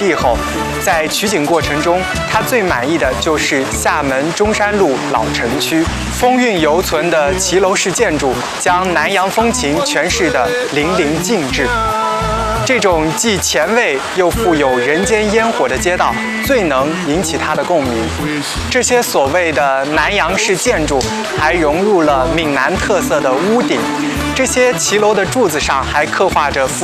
力后，在取景过程中，他最满意的就是厦门中山路老城区，风韵犹存的骑楼式建筑，将南洋风情诠释得淋漓尽致。这种既前卫又富有人间烟火的街道，最能引起他的共鸣。这些所谓的南洋式建筑，还融入了闽南特色的屋顶。这些骑楼的柱子上还刻画着